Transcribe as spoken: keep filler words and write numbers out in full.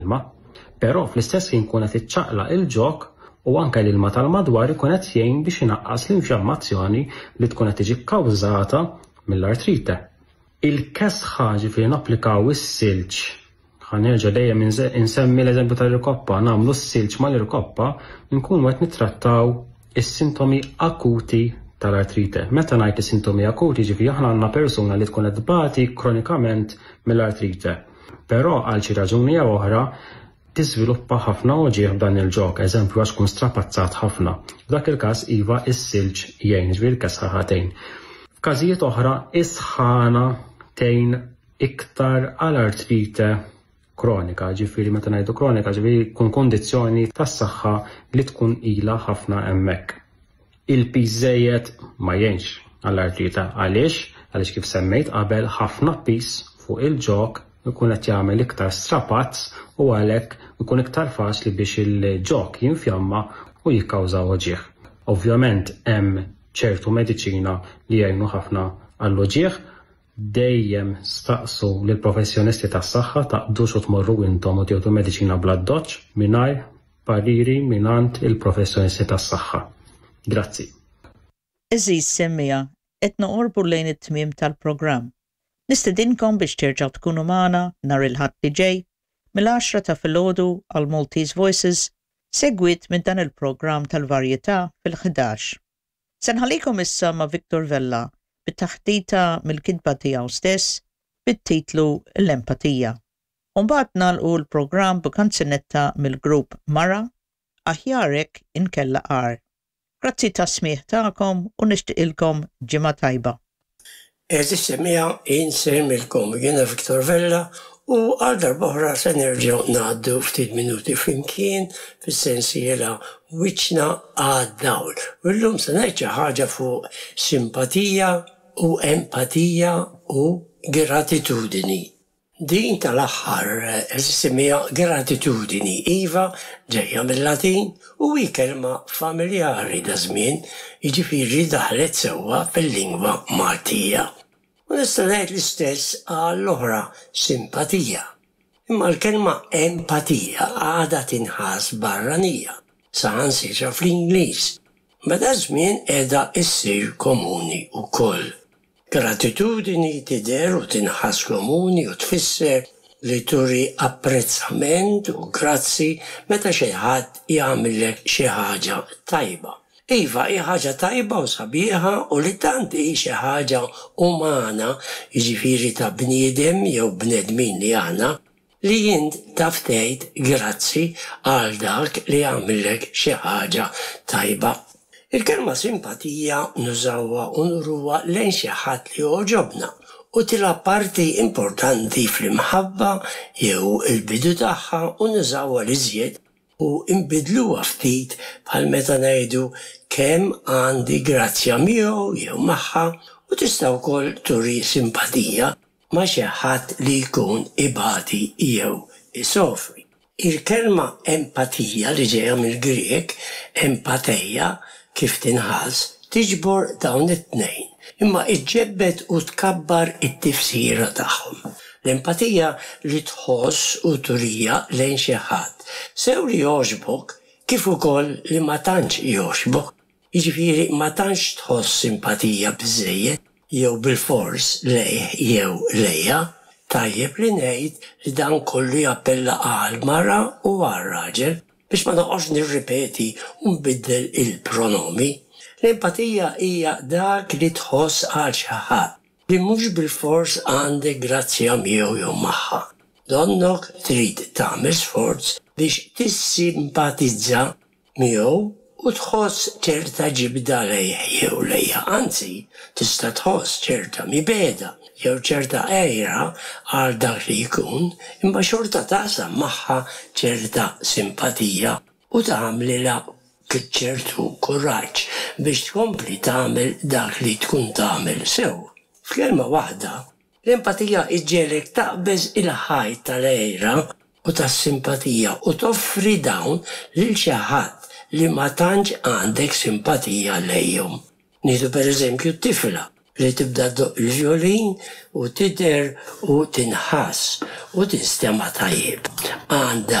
ilma, però fl-istess ħin kun qed iċċaqlaq il-ġok u anke l-ilma tal-madwar ikun qed jgħin biex inaqqas l-infiammazzjoni li tkun qed tiġi kkawżata mill-artrite. Il-kesħa ġifieri napplikaw is-silġ. Ħanerġa' dejjem insemmi l-eżempju tal-irkoppa, nagħmlu s-silġ mal-irkoppa nkunu qed nittrattaw is-sintomi akuti tal-artrite. Meta ngħid is-sintomi akuti ġifieri aħna għandna persuna li tkun qed tbati kronikament mill-artrite. Però għal xi raġuni jew oħra tiżviluppa ħafna oġieħ b'dan il-ġok, eżempju għax tkun strapazzat ħafna. F'dak il-każ iva is-silġ jgħin ġifieri l-kesħa ħatejn. F'każijiet oħra is-sħana tgħin iktar għal artrite kronika, ġifieri meta ngħidu kronika ġifieri tkun kondizzjoni tas-saħħa li tkun ilha ħafna hemmhekk. Il-piż żejjed ma jgħinx għall-artrite għaliex għaliex kif semmejt qabel ħafna piż fuq il-ġok ikun qed jagħmel iktar strapazz u għalhekk ikun iktar faċli biex il-ġok jinfjamma u jikkawża oġieħ. Ovvjament hemm ċertu mediċina li jgħinu ħafna għall-oġieħ, dejjem staqsu lill professjonisti tas-saħħa taqdux u tmorru intom u tieħdu mediċina bla doċċ mingħajr pariri mingħand il-professjonisti tas-saħħa. Grazzi. Eżiż semmija qed noqorbu lejn it-tmiem tal-programm. Nistedinkom biex terġgħu tkunu magħna nhar il-ħadd li ġej mill-għaxra ta' filgħodu għal Maltese Voices segwit minn dan il-programm tal-varjetà fil-ħdax. Se nħallikom issa ma' Victor Vella bit-taħdita mill-kitba tiegħu stess bit-titlu L-Empatija. U mbagħad nagħlqu l-programm b'kanzunetta mill-grupp Mara Aħjarek inkella qar. Grazzi ta' smieħ tagħkom u nixtieqilkom ġimgħa tajba. Eżis semmija insemilkom jiena Victor Vella u għal darba oħra se nerġgħu ngħaddu ftit minuti flimkien fis-sensiela wiċċna għad-dawl. U llum se ngħid xi ħaġa fuq simpatija u empatija u gratitudini. Din tal-aħħar eżis semmija gratitudini iva ġejja mill-Latin u hi kelma familjari da żmien, jiġifieri daħlet sewwa fil-lingwa Maltija. U nista' ngħid l-istess għall-oħra simpatija. Imma l-kelma empatija għadha tinħass barranija, saħansitra fl-Ingliż. Meta żmien qiegħda ssir komuni wkoll. Gratitudini tidher u tinħass komuni u tfisser li turi apprezzament u grazzi meta xi ħadd jagħmellek xi ħaġa tajba. Iva hi ħaġa tajba u sabiħa u li tant hi xi ħaġa umana, jiġifieri ta' bniedem jew bnedmin li għandna, li jint taf tgħid grazzi għal dak li jagħmellek xi ħaġa tajba. Il-kelma simpatija nużawha u nurruha lejn xi ħadd li joġobna u tilha parti importanti fl-imħabba jew il-bidu tagħha u nużawha l-iżjed u imbidluha ftit bħal meta ngħidu kemm għandi grazzja miegħu jew magħha u tista' wkoll turi simpatija ma' xi ħadd li jkun ibati jew isofri. Il-kelma empatija li ġejja mill-Griek empateia kif tinħass tiġbor dawn it-tnejn, imma iġġebbet u tkabbar it-tifsira tagħhom. L-empatija li tħoss u turija lejn xi ħadd sew li jogħġbok kif ukoll li ma tantx jogħġbok. Jiġifieri ma tantx tħoss simpatija biżżejjed jew bil-fors lejh jew lejha, tajjeb li ngħid li dan kollu jappella għal mara u għal raġel biex ma noqgħodx nirripeti u nbiddel il-pronomi. L-empatija hija dak li tħoss għal xi ħadd li mhux bil-fors għandek grazzja miegħu jew magħha. Donnok trid tagħmel sforz biex tissimpatizza miegħu u tħoss ċerta ġibda lejh jew lejha, anzi tista' tħoss ċerta mibeda jew ċerta għejra għal dak li jkun, imma xorta taqsam magħha ċerta simpatija u tagħmlilha ċertu kuraġġ biex tkompli tagħmel dak li tkun tagħmel sew. F'kelma waħda, l-empatija iġġielek taqbeż il-ħajt tal-għejra u tas-simpatija u toffri dawn lil xi ħadd li ma tantx għandek simpatija lejhom. Nieħdu pereżempju t-tifla li tibda doq il-violin u tider u tinħass u tinstema tajjeb. Għanda